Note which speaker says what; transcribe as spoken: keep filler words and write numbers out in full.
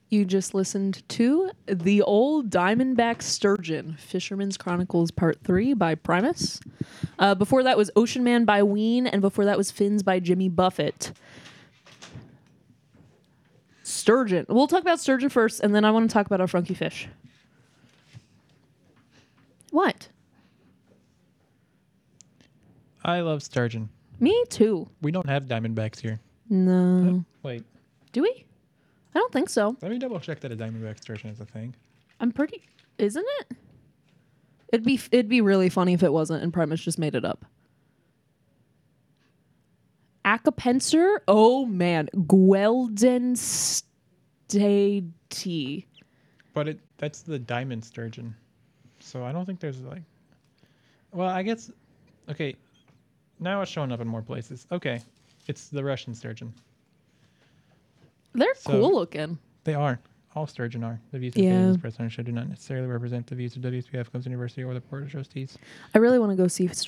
Speaker 1: You just listened to The Old Diamondback Sturgeon, Fisherman's Chronicles Part three by Primus. Uh, before that was Ocean Man by Ween, and before that was Fins by Jimmy Buffett. Sturgeon. We'll talk about sturgeon first, and then I want to talk about our funky fish. What?
Speaker 2: I love sturgeon.
Speaker 1: Me too.
Speaker 2: We don't have diamondbacks here.
Speaker 1: No.
Speaker 2: Wait,
Speaker 1: Do we? I don't think so.
Speaker 2: let me double check that a diamondback sturgeon is a thing.
Speaker 1: I'm pretty... Isn't it? It'd be it'd be really funny if it wasn't and Primus just made it up. Acapenser? Oh, man. Gueldenstati.
Speaker 2: But it that's the diamond sturgeon. So I don't think there's like... Well, I guess... Okay. Now it's showing up in more places. Okay. It's the Russian sturgeon.
Speaker 1: They're
Speaker 2: So-
Speaker 1: cool looking.
Speaker 2: They are. All sturgeon are. The views
Speaker 1: Yeah.
Speaker 2: of this press center show do not necessarily represent the views of W S B F Comes University or the Board of Trustees.
Speaker 1: I really want to go see